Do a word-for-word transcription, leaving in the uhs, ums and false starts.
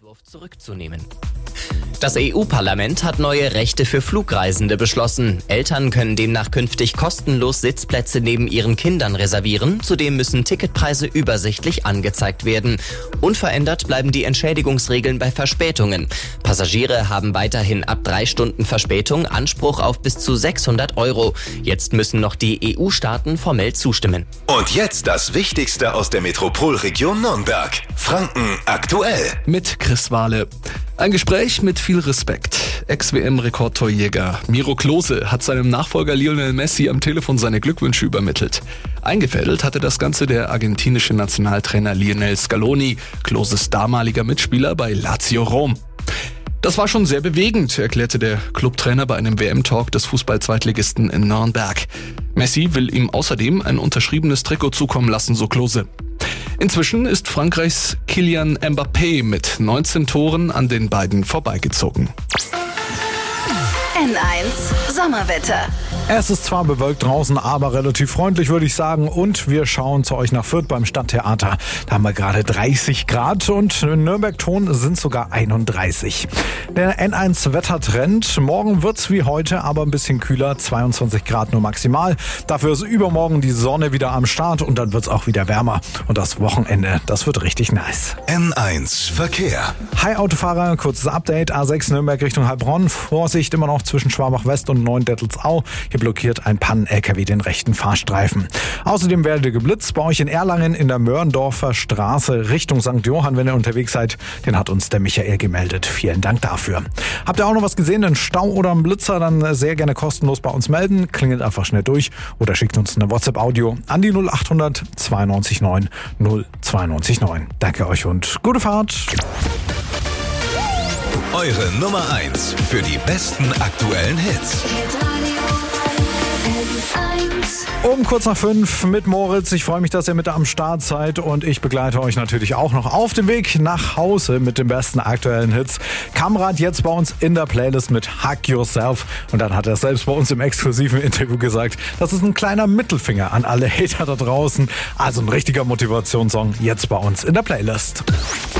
Vorwurf zurückzunehmen. Das E U-Parlament hat neue Rechte für Flugreisende beschlossen. Eltern können demnach künftig kostenlos Sitzplätze neben ihren Kindern reservieren. Zudem müssen Ticketpreise übersichtlich angezeigt werden. Unverändert bleiben die Entschädigungsregeln bei Verspätungen. Passagiere haben weiterhin ab drei Stunden Verspätung Anspruch auf bis zu sechshundert Euro. Jetzt müssen noch die E U-Staaten formell zustimmen. Und jetzt das Wichtigste aus der Metropolregion Nürnberg. Franken aktuell. Mit Chris Wahle. Ein Gespräch mit viel Respekt. Ex-W M-Rekordtorjäger Miro Klose hat seinem Nachfolger Lionel Messi am Telefon seine Glückwünsche übermittelt. Eingefädelt hatte das Ganze der argentinische Nationaltrainer Lionel Scaloni, Kloses damaliger Mitspieler bei Lazio Rom. Das war schon sehr bewegend, erklärte der Clubtrainer bei einem W M-Talk des Fußball-Zweitligisten in Nürnberg. Messi will ihm außerdem ein unterschriebenes Trikot zukommen lassen, so Klose. Inzwischen ist Frankreichs Kylian Mbappé mit neunzehn Toren an den beiden vorbeigezogen. N eins Sommerwetter. Es ist zwar bewölkt draußen, aber relativ freundlich, würde ich sagen. Und wir schauen zu euch nach Fürth beim Stadttheater. Da haben wir gerade dreißig Grad und in Nürnberg-Ton sind sogar einunddreißig. Der N eins Wettertrend. Morgen wird's wie heute, aber ein bisschen kühler. zweiundzwanzig Grad nur maximal. Dafür ist übermorgen die Sonne wieder am Start und dann wird's auch wieder wärmer. Und das Wochenende, das wird richtig nice. N eins Verkehr. Hi Autofahrer, kurzes Update. A sechs Nürnberg Richtung Heilbronn. Vorsicht immer noch zwischen Schwabach-West und Neuendettelsau. Hier blockiert ein Pannen-L K W den rechten Fahrstreifen. Außerdem werdet geblitzt bei euch in Erlangen in der Mörndorfer Straße Richtung Sankt Johann, wenn ihr unterwegs seid. Den hat uns der Michael gemeldet. Vielen Dank dafür. Habt ihr auch noch was gesehen, einen Stau oder einen Blitzer, dann sehr gerne kostenlos bei uns melden. Klingelt einfach schnell durch oder schickt uns eine WhatsApp-Audio an die null achthundert zweiundneunzig neun null zweiundneunzig neun. Danke euch und gute Fahrt. Eure Nummer eins für die besten aktuellen Hits. Um kurz nach fünf mit Moritz. Ich freue mich, dass ihr mit am Start seid und ich begleite euch natürlich auch noch auf dem Weg nach Hause mit den besten aktuellen Hits. Kamrat jetzt bei uns in der Playlist mit Hug Yourself und dann hat er selbst bei uns im exklusiven Interview gesagt, das ist ein kleiner Mittelfinger an alle Hater da draußen. Also ein richtiger Motivationssong jetzt bei uns in der Playlist.